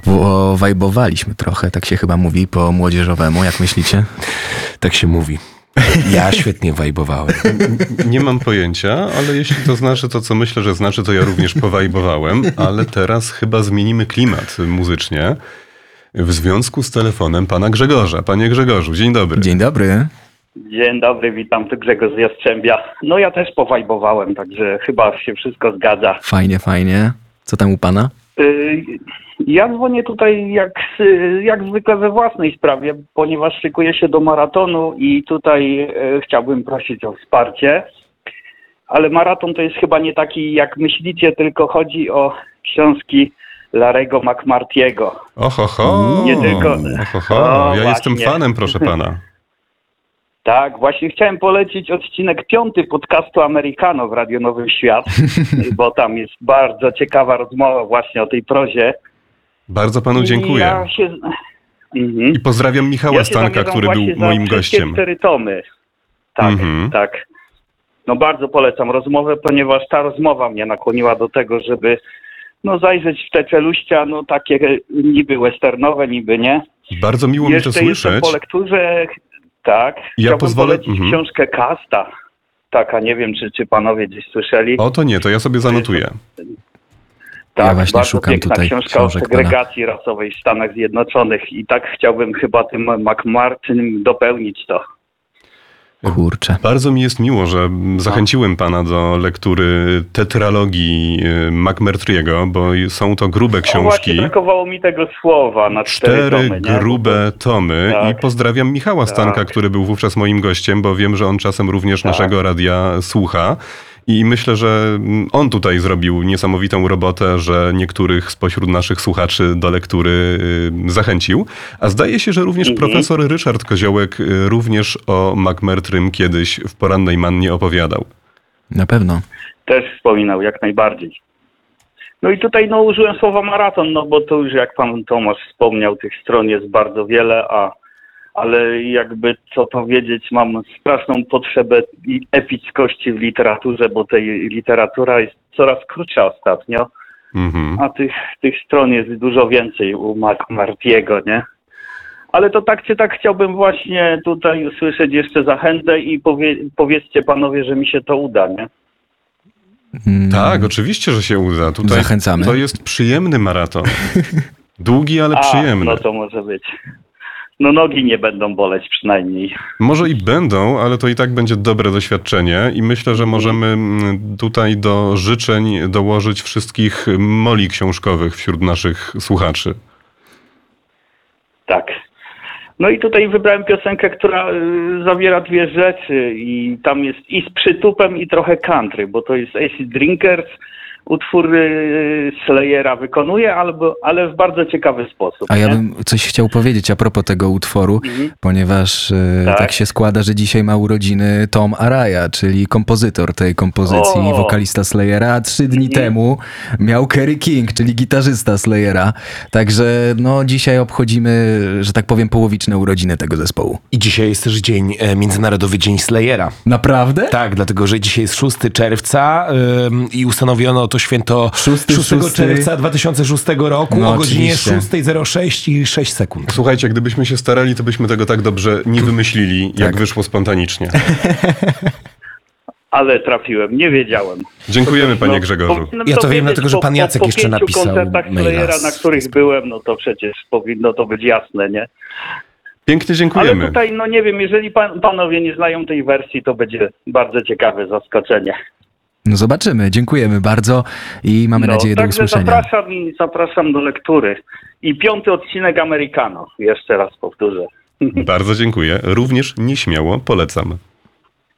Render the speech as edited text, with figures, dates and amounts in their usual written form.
Wajbowaliśmy trochę, tak się chyba mówi po młodzieżowemu, jak myślicie? Tak się mówi. Ja świetnie wajbowałem. Nie mam pojęcia, ale jeśli to znaczy to, co myślę, że znaczy, to ja również powajbowałem, ale teraz chyba zmienimy klimat muzycznie w związku z telefonem pana Grzegorza. Panie Grzegorzu, dzień dobry. Dzień dobry. Dzień dobry, witam, tu Grzegorz z Jastrzębia. No ja też powajbowałem, także chyba się wszystko zgadza. Fajnie. Co tam u pana? Ja dzwonię tutaj jak zwykle we własnej sprawie, ponieważ szykuję się do maratonu i tutaj chciałbym prosić o wsparcie. Ale maraton to jest chyba nie taki jak myślicie, tylko chodzi o książki Larry'ego McMurtry'ego. Ohoho, Nie tylko. Ja jestem fanem, proszę pana. Tak, właśnie chciałem polecić odcinek 5 podcastu Americano w Radio Nowy Świat, bo tam jest bardzo ciekawa rozmowa właśnie o tej prozie. Bardzo panu dziękuję. I pozdrawiam Michała Stanka, który był moim gościem. 4 tomy. Tak. No bardzo polecam rozmowę, ponieważ ta rozmowa mnie nakłoniła do tego, żeby zajrzeć w te czeluścia, takie niby westernowe, niby nie. Bardzo miło mi to słyszeć. Jeszcze po lekturze... Tak, ja pozwolę polecić książkę Casta. Taka, nie wiem, czy panowie gdzieś słyszeli. O, to nie, to ja sobie zanotuję. Tak, ja właśnie bardzo szukam piękna tutaj książka o segregacji pana rasowej w Stanach Zjednoczonych i tak chciałbym chyba tym McMurtrym dopełnić to. Kurczę. Bardzo mi jest miło, że zachęciłem pana do lektury tetralogii McMurtry'ego, bo są to grube książki. Właśnie brakowało mi tego słowa na 4 tomy. Grube tomy. Tak. I pozdrawiam Michała Stanka, który był wówczas moim gościem, bo wiem, że on czasem również naszego radia słucha. I myślę, że on tutaj zrobił niesamowitą robotę, że niektórych spośród naszych słuchaczy do lektury zachęcił. A zdaje się, że również profesor Ryszard Koziołek również o McMurtrym kiedyś w Porannej Mannie opowiadał. Na pewno. Też wspominał, jak najbardziej. No i tutaj użyłem słowa maraton, bo to już jak pan Tomasz wspomniał, tych stron jest bardzo wiele, ale jakby co powiedzieć, mam straszną potrzebę epickości w literaturze, bo tej literatura jest coraz krótsza ostatnio, a tych stron jest dużo więcej u McMurtry'ego, nie? Ale to tak czy tak chciałbym właśnie tutaj usłyszeć jeszcze zachętę i powiedzcie panowie, że mi się to uda, nie? Tak, oczywiście, że się uda. Tutaj zachęcamy. To jest przyjemny maraton. Długi, ale przyjemny. No to może być. Nogi nie będą boleć przynajmniej. Może i będą, ale to i tak będzie dobre doświadczenie i myślę, że możemy tutaj do życzeń dołożyć wszystkich moli książkowych wśród naszych słuchaczy. Tak. No i tutaj wybrałem piosenkę, która zawiera 2 rzeczy i tam jest i z przytupem i trochę country, bo to jest Acid Drinkers. Utwór Slayera wykonuje, ale w bardzo ciekawy sposób. A ja bym coś chciał powiedzieć a propos tego utworu, ponieważ tak się składa, że dzisiaj ma urodziny Tom Araya, czyli kompozytor tej kompozycji, wokalista Slayera, a 3 dni temu miał Kerry King, czyli gitarzysta Slayera. Także dzisiaj obchodzimy, że tak powiem, połowiczne urodziny tego zespołu. I dzisiaj jest też Międzynarodowy Dzień Slayera. Naprawdę? Tak, dlatego, że dzisiaj jest 6 czerwca i ustanowiono to święto 6 czerwca 2006 roku o godzinie 6:06 i 6 sekund. Słuchajcie, gdybyśmy się starali, to byśmy tego tak dobrze nie wymyślili, jak wyszło spontanicznie. Ale trafiłem, nie wiedziałem. Dziękujemy, panie Grzegorzu. Ja to wiem, dlatego że pan Jacek jeszcze napisał po koncertach Slayera, na których byłem, to przecież powinno to być jasne, nie? Pięknie dziękujemy. Ale tutaj, nie wiem, jeżeli panowie nie znają tej wersji, to będzie bardzo ciekawe zaskoczenie. Zobaczymy. Dziękujemy bardzo i mamy nadzieję do usłyszenia. Zapraszam do lektury. I 5 odcinek Americano. Jeszcze raz powtórzę. Bardzo dziękuję. Również nieśmiało polecam.